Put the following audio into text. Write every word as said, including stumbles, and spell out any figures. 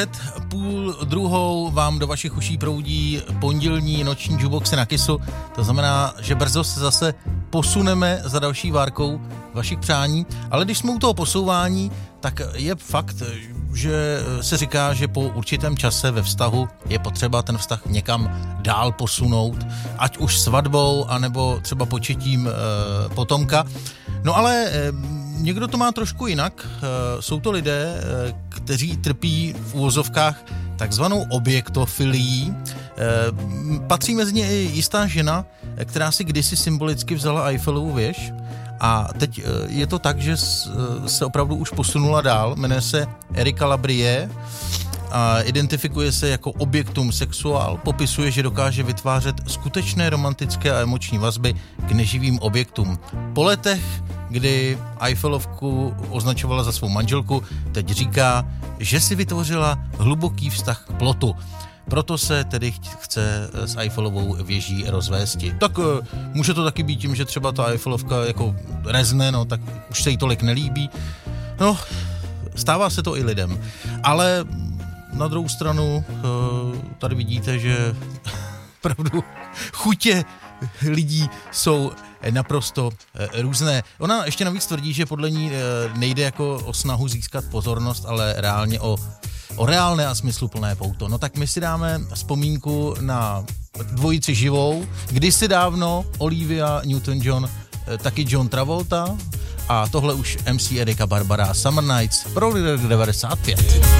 Půl druhou vám do vašich uší proudí pondělní noční jukeboxy na Kissu. To znamená, že brzo se zase posuneme za další várkou vašich přání. Ale když jsme u toho posouvání, tak je fakt, že se říká, že po určitém čase ve vztahu je potřeba ten vztah někam dál posunout, ať už svatbou, anebo třeba početím e, potomka. No ale e, někdo to má trošku jinak. E, jsou to lidé, e, kteří trpí v uvozovkách takzvanou objektofilií. E, patří mezi ně i jistá žena, která si kdysi symbolicky vzala Eiffelovu věž. A teď je to tak, že se opravdu už posunula dál, jmenuje se Erika Labrie, a identifikuje se jako objektum sexuál, popisuje, že dokáže vytvářet skutečné romantické a emoční vazby k neživým objektům. Po letech, kdy Eiffelovku označovala za svou manželku, teď říká, že si vytvořila hluboký vztah k plotu. Proto se tedy chce s Eiffelovou věží rozvésti. Tak může to taky být tím, že třeba ta Eiffelovka jako rezne, no tak už se jí tolik nelíbí. No, stává se to i lidem. Ale na druhou stranu tady vidíte, že opravdu chutě lidí jsou naprosto různé. Ona ještě navíc tvrdí, že podle ní nejde jako o snahu získat pozornost, ale reálně o O reálné a smysluplné pouto. No tak my si dáme vzpomínku na dvojici živou. Kdysi dávno Olivia Newton-John, taky John Travolta a tohle už em cé Erika Barbara Summer Nights pro devadesát pět.